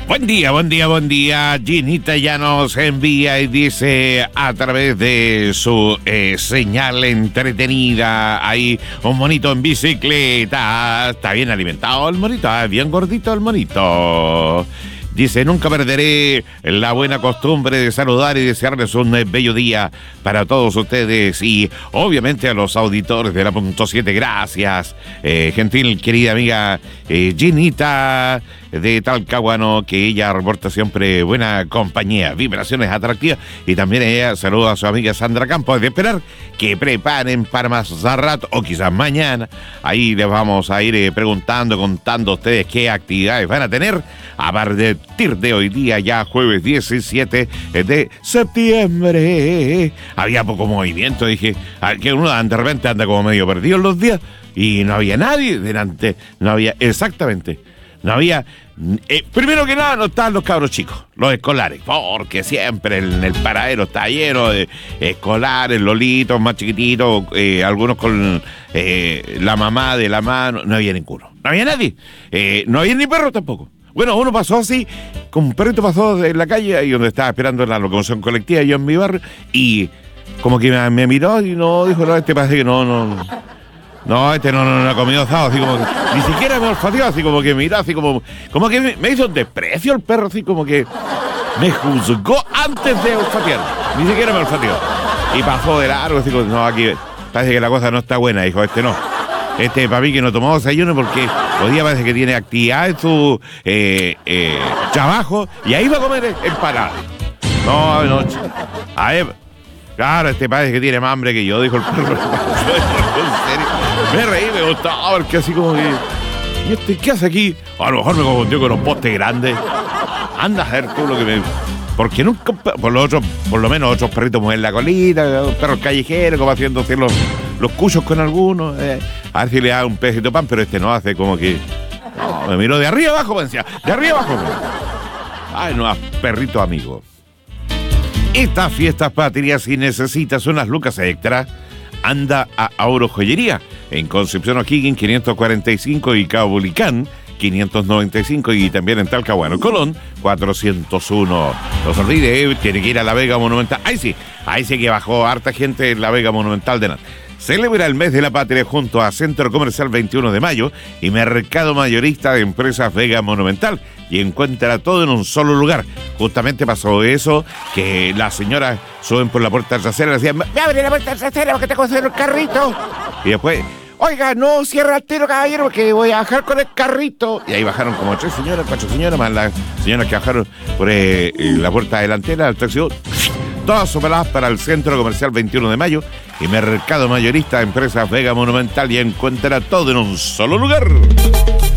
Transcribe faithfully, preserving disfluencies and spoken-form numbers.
Buen día, buen día, buen día. Ginita ya nos envía y dice a través de su eh, señal entretenida, ahí un monito en bicicleta. Está bien alimentado el monito, ¿eh? Bien gordito el monito. Dice, nunca perderé la buena costumbre de saludar y desearles un bello día para todos ustedes y obviamente a los auditores de la punto siete. Gracias, eh, gentil querida amiga eh, Ginita de Talcahuano, que ella reporta siempre buena compañía, vibraciones atractivas, y también ella saluda a su amiga Sandra Campos. De esperar que preparen para más rato o quizás mañana. Ahí les vamos a ir eh, preguntando, contando a ustedes qué actividades van a tener a partir de hoy día, ya jueves diecisiete de septiembre. Había poco movimiento, dije, que uno de repente anda como medio perdido en los días y no había nadie delante, no había, exactamente. No había, eh, primero que nada no estaban los cabros chicos, los escolares, porque siempre en el paradero está lleno de escolares, lolitos más chiquititos, eh, algunos con eh, la mamá de la mano, no había ninguno, no había nadie, eh, no había ni perro tampoco. Bueno, uno pasó así, con un perrito pasó en la calle, ahí donde estaba esperando la locomoción colectiva, yo en mi barrio, y como que me, me miró y no, dijo, no, este parece que no, no... No, este no, no, no ha comido asado, así como que, ni siquiera me olfateó, así como que miró, así como, como que me, me hizo un desprecio el perro, así como que me juzgó antes de olfatear, ni siquiera me olfateó. Y pasó de largo, así como, no, aquí parece que la cosa no está buena, dijo, este no. Este para mí que no tomó desayuno porque hoy día parece que tiene actividad en su eh, eh, trabajo y ahí va a comer empanada. No, no, a ver, claro, este parece que tiene más hambre que yo, dijo el perro. En serio. Me reí, me gustaba, porque así como que... ¿Y este qué hace aquí? A lo mejor me confundió con un poste grande. Anda a ver tú lo que me... Porque nunca... Por lo, otro, por lo menos otros perritos mueven la colita, perros callejeros, como haciendo los, los cuchos con algunos. Eh. A ver si le da un pedacito de pan, pero este no hace como que... No, me miró de arriba abajo, me decía. De arriba abajo. Ay, no, perrito amigo. Estas fiestas patrias, si necesitas unas lucas extra, anda a Auro Joyería. En Concepción O'Higgins quinientos cuarenta y cinco y Caupolicán quinientos noventa y cinco y también en Talcahuano Colón cuatrocientos uno. No se olvide, tiene que ir a la Vega Monumental. Ahí sí, ahí sí que bajó harta gente en la Vega Monumental de Nantes. Celebra el mes de la patria junto a Centro Comercial veintiuno de mayo y Mercado Mayorista de Empresas Vega Monumental, y encuentra todo en un solo lugar. Justamente pasó eso, que las señoras suben por la puerta trasera y decían, me abre la puerta trasera porque te considero el carrito. Y después, oiga, no cierra el tiro, caballero, porque voy a bajar con el carrito. Y ahí bajaron como tres señoras, cuatro señoras, más las señoras que bajaron por eh, la puerta delantera del taxi. Todas superadas para el Centro Comercial veintiuno de mayo y Mercado Mayorista de Empresas Vega Monumental, y encuentra todo en un solo lugar.